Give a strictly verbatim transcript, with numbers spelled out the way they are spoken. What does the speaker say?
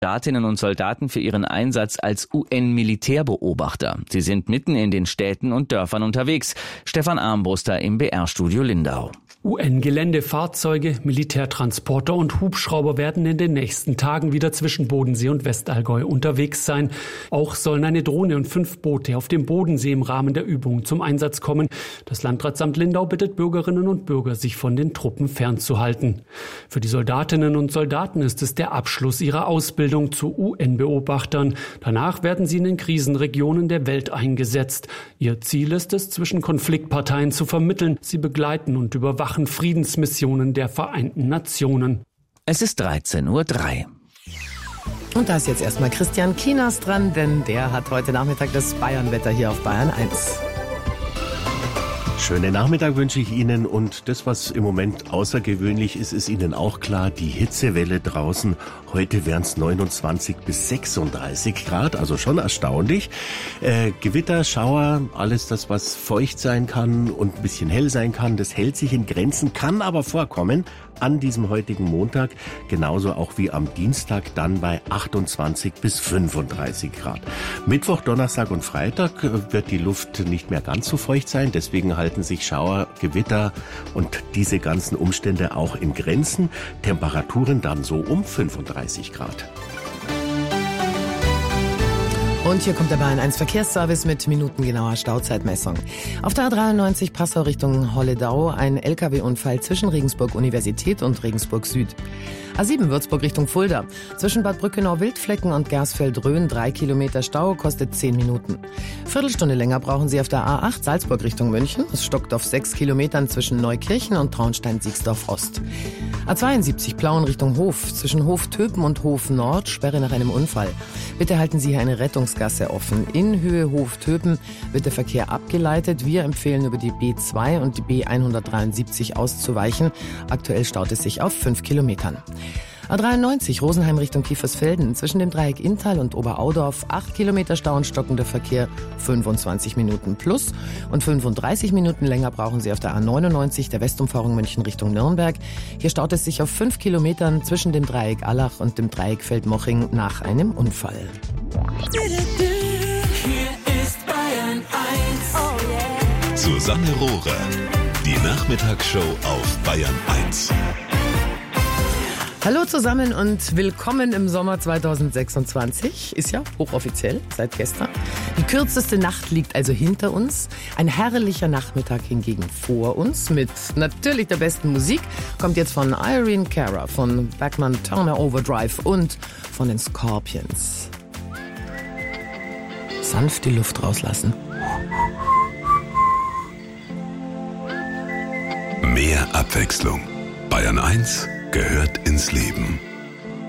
Soldatinnen und Soldaten für ihren Einsatz als U N-Militärbeobachter. Sie sind mitten in den Städten und Dörfern unterwegs. Stefan Armbruster im B R-Studio Lindau. U N-Geländefahrzeuge, Militärtransporter und Hubschrauber werden in den nächsten Tagen wieder zwischen Bodensee und Westallgäu unterwegs sein. Auch sollen eine Drohne und fünf Boote auf dem Bodensee im Rahmen der Übung zum Einsatz kommen. Das Landratsamt Lindau bittet Bürgerinnen und Bürger, sich von den Truppen fernzuhalten. Für die Soldatinnen und Soldaten ist es der Abschluss ihrer Ausbildung zu U N-Beobachtern. Danach werden sie in den Krisenregionen der Welt eingesetzt. Ihr Ziel ist es, zwischen Konfliktparteien zu vermitteln, sie begleiten und überwachen Friedensmissionen der Vereinten Nationen. Es ist dreizehn Uhr drei. Und da ist jetzt erstmal Christian Kienast dran, denn der hat heute Nachmittag das Bayernwetter hier auf Bayern eins. Schönen Nachmittag wünsche ich Ihnen, und das, was im Moment außergewöhnlich ist, ist Ihnen auch klar, die Hitzewelle draußen. Heute wären es neunundzwanzig bis sechsunddreißig Grad, also schon erstaunlich. Äh, Gewitter, Schauer, alles das, was feucht sein kann und ein bisschen hell sein kann, das hält sich in Grenzen, kann aber vorkommen an diesem heutigen Montag, genauso auch wie am Dienstag, dann bei achtundzwanzig bis fünfunddreißig Grad. Mittwoch, Donnerstag und Freitag wird die Luft nicht mehr ganz so feucht sein, deswegen halten sich Schauer, Gewitter und diese ganzen Umstände auch in Grenzen. Temperaturen dann so um fünfunddreißig Grad. Und hier kommt der Bayern eins Verkehrsservice mit minutengenauer Stauzeitmessung. Auf der A dreiundneunzig Passau Richtung Holledau ein L K W-Unfall zwischen Regensburg Universität und Regensburg Süd. A sieben Würzburg Richtung Fulda. Zwischen Bad Brückenau-Wildflecken und Gersfeld-Rhön drei Kilometer Stau, kostet zehn Minuten. Viertelstunde länger brauchen Sie auf der A acht Salzburg Richtung München. Es stockt auf sechs Kilometern zwischen Neukirchen und Traunstein-Siegsdorf Ost. A zweiundsiebzig Plauen Richtung Hof. Zwischen Hof-Töpen und Hof-Nord Sperre nach einem Unfall. Bitte halten Sie hier eine Rettungsgasse offen. In Höhe Hof-Töpen wird der Verkehr abgeleitet. Wir empfehlen, über die B zwei und die B hundertdreiundsiebzig auszuweichen. Aktuell staut es sich auf fünf Kilometern. A dreiundneunzig Rosenheim Richtung Kiefersfelden. Zwischen dem Dreieck Inntal und Oberaudorf acht Kilometer Stau und stockender Verkehr, fünfundzwanzig Minuten plus. Und fünfunddreißig Minuten länger brauchen Sie auf der A neunundneunzig, der Westumfahrung München Richtung Nürnberg. Hier staut es sich auf fünf Kilometern zwischen dem Dreieck Allach und dem Dreieck Feldmoching nach einem Unfall. Hier ist Bayern eins. Oh yeah. Susanne Rohrer, die Nachmittagsshow auf Bayern eins. Hallo zusammen und willkommen im Sommer zweitausendsechsundzwanzig. Ist ja hochoffiziell seit gestern. Die kürzeste Nacht liegt also hinter uns. Ein herrlicher Nachmittag hingegen vor uns mit natürlich der besten Musik. Kommt jetzt von Irene Cara, von Bachman Turner Overdrive und von den Scorpions. Sanft die Luft rauslassen. Mehr Abwechslung. Bayern eins gehört ins Leben.